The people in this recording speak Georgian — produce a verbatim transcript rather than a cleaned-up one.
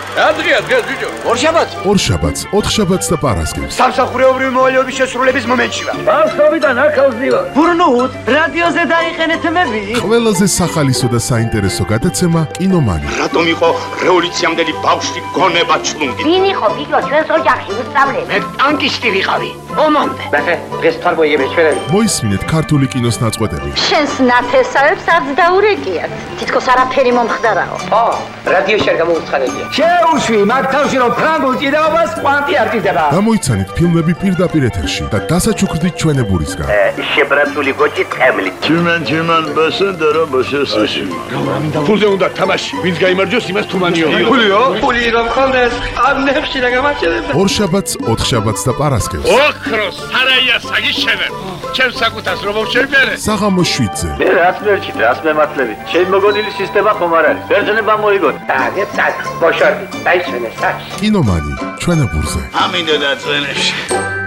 რა დღეა დღეს ბიჭო? ორშაბათს. ორშაბათს, ოთხშაბათს და პარასკევს. სამსახურეობრივი მოვალეობის შესრულების მომენტში ვარ. ბავშვობიდან აქავს ვარ. ბურნუთ, რადიოზე დაიყენეთ მები. ყველაზე სახალისო და საინტერესო გადაცემა კინომანი. რატომ იყო რევოლუციამდელი ბავშვი გონება ჩლუნგი? ვინ იყო ბიჭო ჩვენს ოჯახში უსწავლე? მე ტანკისტი ვიყავი. ომამდე. ნახე, დღეს თარგმნიები ჩვენები. მოისმინეთ ქართული კინოს ნაწყვეტები. შენს ნათესავებს არც დაურეკიათ. თითქოს არაფერი მომხდარაო. ო, რადიოში არ გამოვუცხადებია. შეუშვი მაგ თავში რომ ფრანგულ ჭიდაობას კვანტი არ ჭიდება. გამოიცანით ფილმები პირდაპირ ეთერში და დასაჩუქრდით ჩვენებურისგან. შებრაცული გოჭი ტყემლი. Tümen tümen basın dara basıyorsun. ფულზე უნდა თამაში. ვინც გაიმარჯვოს, იმას თუმანიო. ფულიო? ფული რომ ხონდეს, არ ნეხში და გამარჯვება. ორშაბათს, ოთხშაბათს და პარასკევს. ოქროს სარაია საგიშენებ. ჩემ საკუთას რომ მოვშერბერე. საღამოს შვიდზე. Ne rasmerçi, rasmematlები. შენ მოგონილი სისტემა ხომ არ არის? ბერძნება მოიგონ. დაგეთ საკ, ბოშორდი, დაიჩვენე საკ. კინომანი ჩვენებურზე. ამინდა და წვენებში.